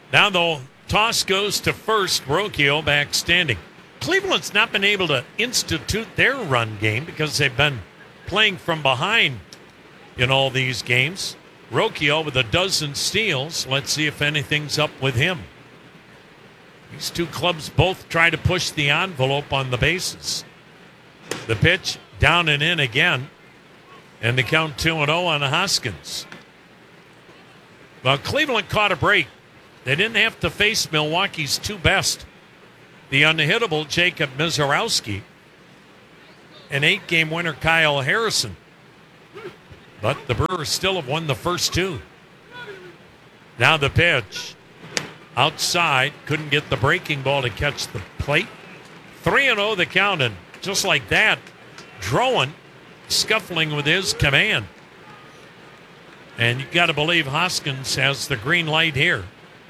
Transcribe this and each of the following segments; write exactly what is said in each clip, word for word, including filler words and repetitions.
Now the toss goes to first. Rocchio back standing. Cleveland's not been able to institute their run game because they've been playing from behind in all these games. Rocchio with a dozen steals. Let's see if anything's up with him. These two clubs both try to push the envelope on the bases. The pitch down and in again. And the count two and oh on Hoskins. Well, Cleveland caught a break. They didn't have to face Milwaukee's two best. The unhittable Jacob Mizorowski and eight-game winner Kyle Harrison. But the Brewers still have won the first two. Now the pitch. Outside. Couldn't get the breaking ball to catch the plate. three and oh the count. And just like that, Drowan scuffling with his command. And you got to believe Hoskins has the green light here.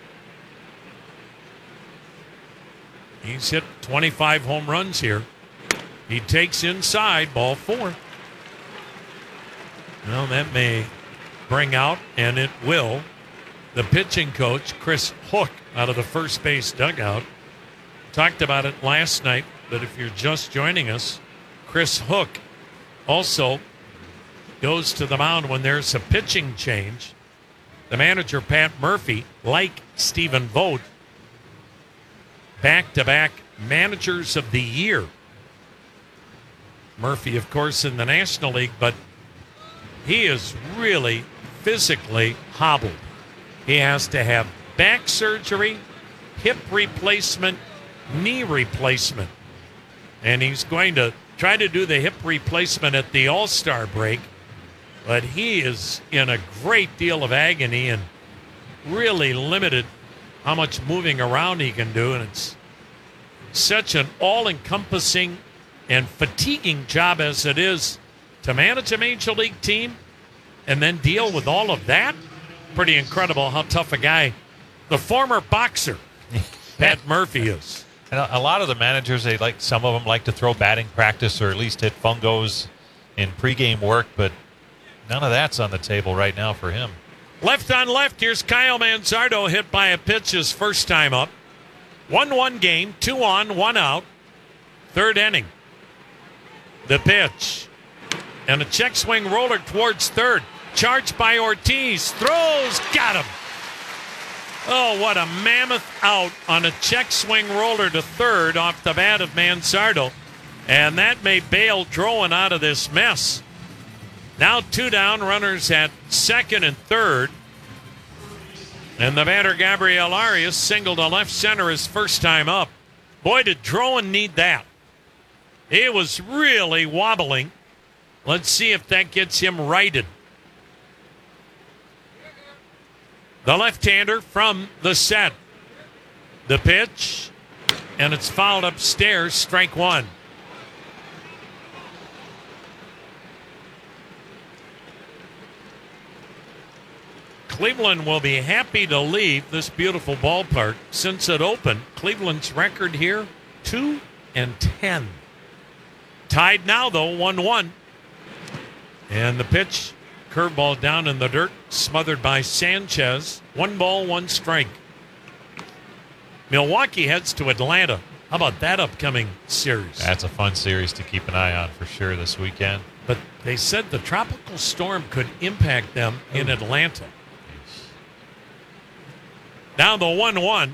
He's hit twenty-five home runs here. He takes inside, ball four. Well, that may bring out, and it will, the pitching coach, Chris Hook, out of the first base dugout. Talked about it last night, but if you're just joining us, Chris Hook also goes to the mound when there's a pitching change. The manager, Pat Murphy, like Stephen Vogt, back-to-back managers of the year. Murphy, of course, in the National League, but he is really physically hobbled. He has to have back surgery, hip replacement, knee replacement. And he's going to try to do the hip replacement at the All-Star break, but he is in a great deal of agony and really limited how much moving around he can do. And it's such an all-encompassing and fatiguing job as it is to manage a major league team and then deal with all of that. Pretty incredible how tough a guy the former boxer Pat Murphy is. And a lot of the managers, they like some of them like to throw batting practice or at least hit fungos in pregame work, but none of that's on the table right now for him. Left on left, here's Kyle Manzardo hit by a pitch his first time up. one one game, two on, one out. Third inning. The pitch. And a check swing roller towards third. Charged by Ortiz. Throws. Got him. Oh, what a mammoth out on a check swing roller to third off the bat of Manzardo. And that may bail Drowan out of this mess. Now two down, runners at second and third. And the batter, Gabriel Arias, singled to left center his first time up. Boy, did Drowan need that. He was really wobbling. Let's see if that gets him righted. The left-hander from the set. The pitch, and it's fouled upstairs, strike one. Cleveland will be happy to leave this beautiful ballpark. Since it opened, Cleveland's record here, two and ten. Tied now, though, one one. And the pitch, curveball down in the dirt, smothered by Sanchez. One ball, one strike. Milwaukee heads to Atlanta. How about that upcoming series? That's a fun series to keep an eye on for sure this weekend. But they said the tropical storm could impact them in Atlanta. Now the one one.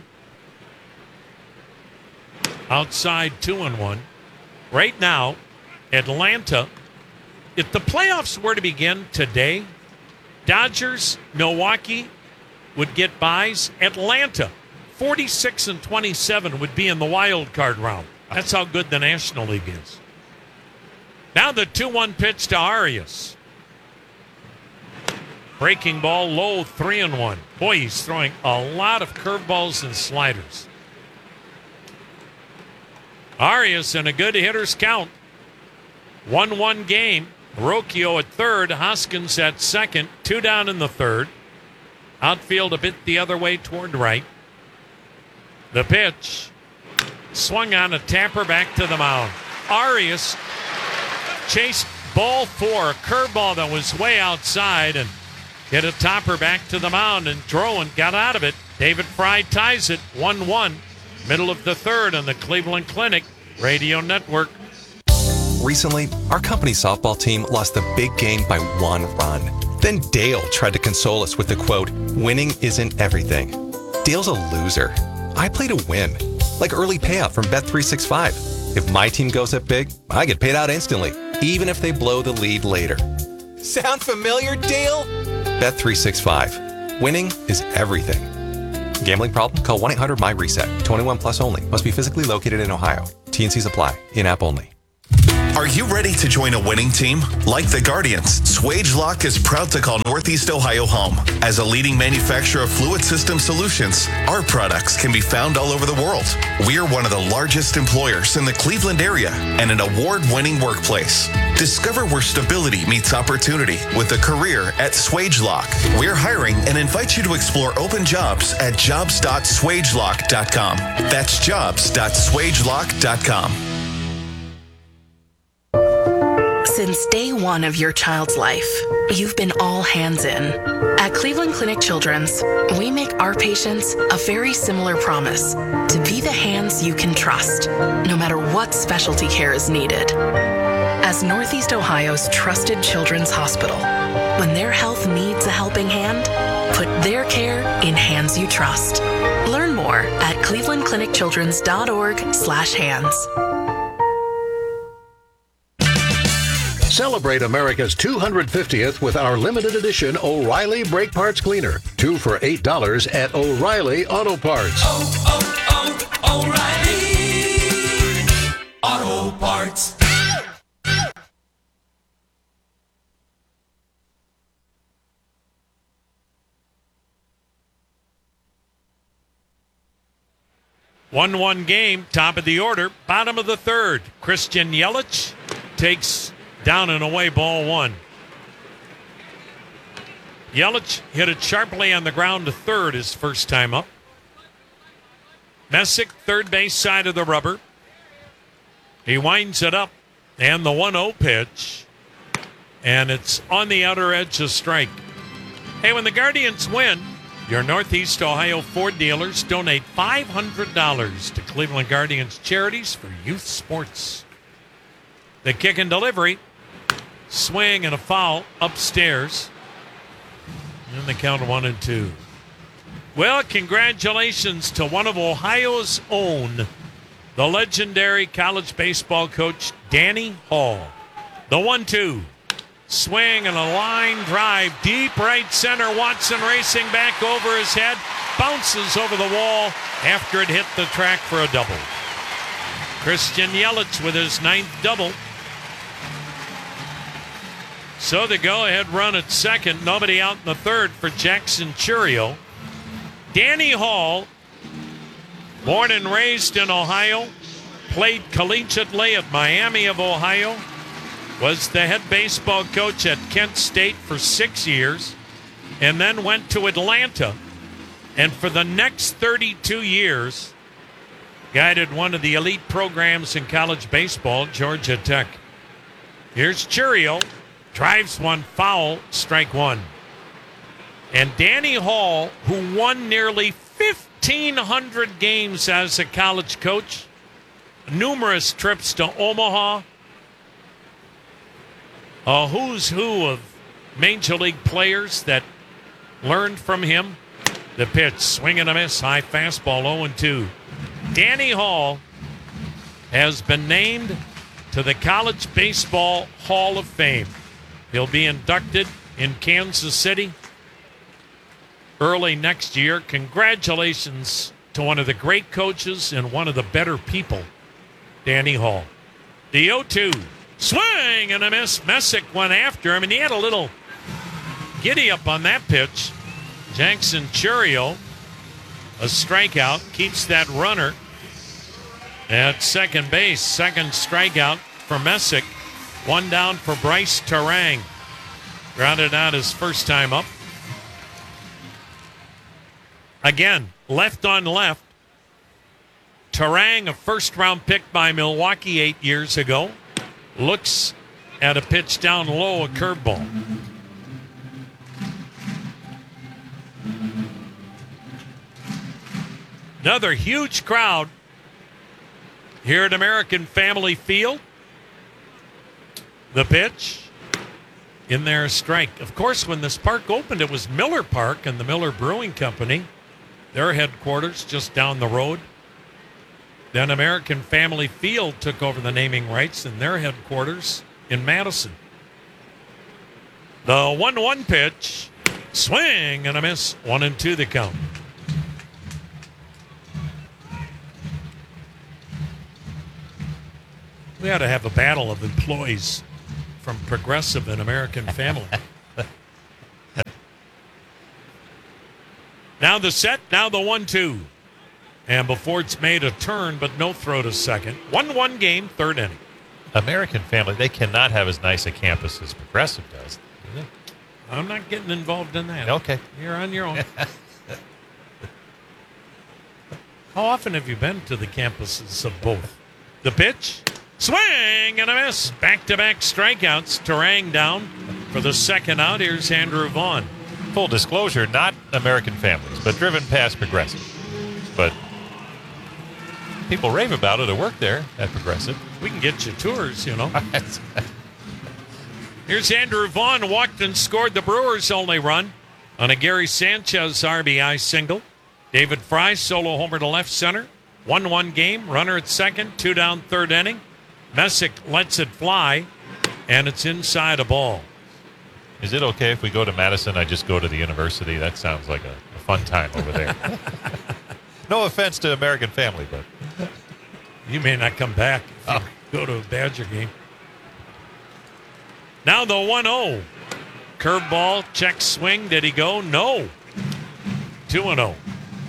Outside two and one. Right now, Atlanta, if the playoffs were to begin today, Dodgers, Milwaukee would get buys. Atlanta, forty-six and twenty-seven, would be in the wild card round. That's how good the National League is. Now the two one pitch to Arias. Breaking ball low, three and one. Boy, he's throwing a lot of curveballs and sliders. Arias in a good hitter's count. one one game. Rocchio at third, Hoskins at second. Two down in the third. Outfield a bit the other way toward right. The pitch. Swung on a tapper back to the mound. Arias chased ball four, a curveball that was way outside, and hit a topper back to the mound, and Drowan got out of it. David Fry ties it one one. Middle of the third on the Cleveland Clinic Radio Network. Recently, our company softball team lost the big game by one run. Then Dale tried to console us with the quote, "Winning isn't everything." Dale's a loser. I play to win, like early payout from Bet three sixty-five. If my team goes up big, I get paid out instantly, even if they blow the lead later. Sound familiar, Dale? Bet three sixty-five. Winning is everything. Gambling problem? Call one eight hundred M Y reset. twenty-one plus only. Must be physically located in Ohio. T and Cs apply. In-app only. Are you ready to join a winning team? Like the Guardians, SwageLock is proud to call Northeast Ohio home. As a leading manufacturer of fluid system solutions, our products can be found all over the world. We are one of the largest employers in the Cleveland area and an award-winning workplace. Discover where stability meets opportunity with a career at SwageLock. We're hiring and invite you to explore open jobs at jobs dot swagelock dot com. That's jobs dot swagelock dot com. Since day one of your child's life, you've been all hands in. At Cleveland Clinic Children's, we make our patients a very similar promise to be the hands you can trust, no matter what specialty care is needed. As Northeast Ohio's trusted children's hospital, when their health needs a helping hand, put their care in hands you trust. Learn more at cleveland clinic children's dot org slash hands. Celebrate America's two hundred fiftieth with our limited edition O'Reilly Brake Parts Cleaner. Two for eight dollars at O'Reilly Auto Parts. Oh, oh, oh, O'Reilly Auto Parts. one one game, top of the order, bottom of the third. Christian Yelich takes down and away ball one. Yelich hit it sharply on the ground to third his first time up. Messick, third base side of the rubber. He winds it up, and the one oh pitch, and it's on the outer edge of strike. Hey, when the Guardians win, your Northeast Ohio Ford dealers donate five hundred dollars to Cleveland Guardians charities for youth sports. The kick and delivery, swing and a foul upstairs. And the count of one and two. Well, congratulations to one of Ohio's own, the legendary college baseball coach, Danny Hall. The one two. Swing and a line drive. Deep right center. Watson racing back over his head. Bounces over the wall after it hit the track for a double. Christian Yelich with his ninth double. So the go-ahead run at second. Nobody out in the third for Jackson Chourio. Danny Hall, born and raised in Ohio, played collegiately at Miami of Ohio, was the head baseball coach at Kent State for six years, and then went to Atlanta. And for the next thirty-two years, guided one of the elite programs in college baseball, Georgia Tech. Here's Chourio. Drives one foul, strike one. And Danny Hall, who won nearly fifteen hundred games as a college coach, numerous trips to Omaha, a who's who of major league players that learned from him. The pitch, swing and a miss, high fastball, oh and two. Danny Hall has been named to the College Baseball Hall of Fame. He'll be inducted in Kansas City early next year. Congratulations to one of the great coaches and one of the better people, Danny Hall. The oh two. Swing and a miss. Messick went after him, and he had a little giddy up on that pitch. Jackson Chourio, a strikeout, keeps that runner at second base. Second strikeout for Messick. One down for Bryce Terang. Grounded out his first time up. Again, left on left. Terang, a first-round pick by Milwaukee eight years ago, looks at a pitch down low, a curveball. Another huge crowd here at American Family Field. The pitch in their strike. Of course, when this park opened, it was Miller Park and the Miller Brewing Company, their headquarters just down the road. Then American Family Field took over the naming rights in their headquarters in Madison. The one one pitch, swing and a miss, one and two the count. We ought to have a battle of employees from Progressive and American Family. Now the set, now the one two. And before it's made a turn, but no throw to second. one one game, third inning. American Family, they cannot have as nice a campus as Progressive does. do they? I'm not getting involved in that. Okay. You're on your own. How often have you been to the campuses of both? The pitch, swing and a miss. Back-to-back strikeouts. Terang down for the second out. Here's Andrew Vaughn. Full disclosure, not American Families, but driven past Progressive. But people rave about it. I work there at Progressive. We can get you tours, you know. Here's Andrew Vaughn, walked and scored the Brewers' only run on a Gary Sanchez R B I single. David Fry solo homer to left center. one one game, runner at second, two down third inning. Messick lets it fly, and it's inside a ball. Is it okay if we go to Madison? I just go to the university. That sounds like a, a fun time over there. No offense to American Family, but You may not come back if you Oh. go to a Badger game. Now the one oh. Curveball, check swing. Did he go? No. two and oh.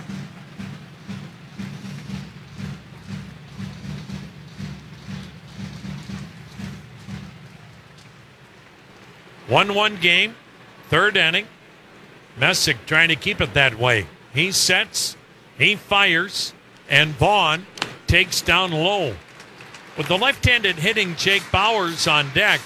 one one game, third inning. Messick trying to keep it that way. He sets, he fires, and Vaughn takes down low. With the left-handed hitting Jake Bowers on deck,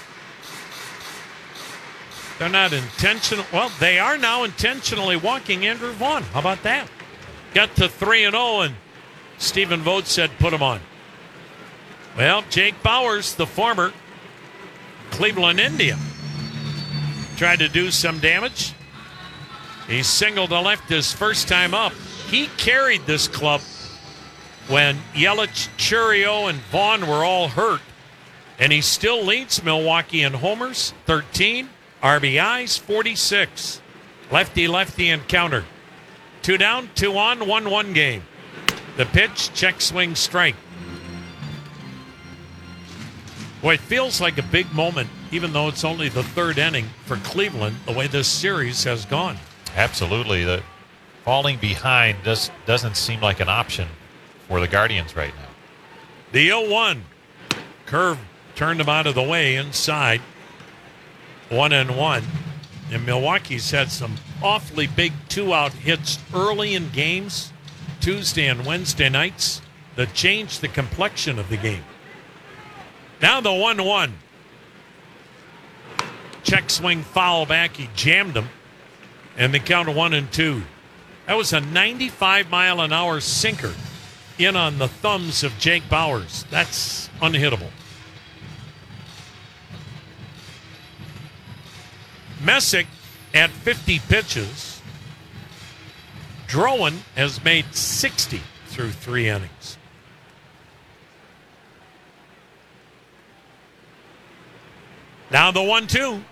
they're not intentional. Well, they are now intentionally walking Andrew Vaughn. How about that? Got to three and oh, and Stephen Vogt said put him on. Well, Jake Bowers, the former Cleveland Indian, tried to do some damage. He singled to left his first time up. He carried this club when Yelich, Churio, and Vaughn were all hurt. And he still leads Milwaukee in homers, thirteen, R B Is, forty-six. Lefty-lefty encounter. Two down, two on, one one game. The pitch, check swing strike. Boy, it feels like a big moment, even though it's only the third inning for Cleveland, the way this series has gone. absolutely, the falling behind just doesn't seem like an option for the Guardians right now. The oh one. Curve turned him out of the way inside. One and one. And Milwaukee's had some awfully big two-out hits early in games, Tuesday and Wednesday nights, that changed the complexion of the game. Now the one one. Check swing foul back. He jammed him. And the count of one and two. That was a ninety-five mile an hour sinker in on the thumbs of Jake Bowers. That's unhittable. Messick at fifty pitches. Drowan has made sixty through three innings. Now the one two.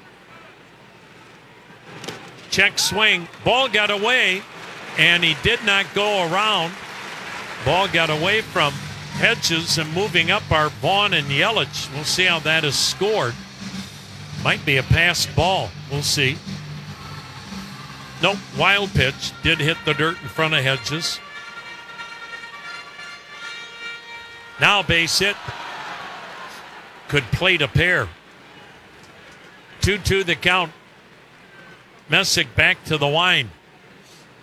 Check swing. Ball got away, and he did not go around. Ball got away from Hedges and moving up are Vaughn and Yelich. We'll see how that is scored. Might be a passed ball. We'll see. Nope, wild pitch. Did hit the dirt in front of Hedges. Now base hit. Could plate a pair. two two the count. Messick back to the line.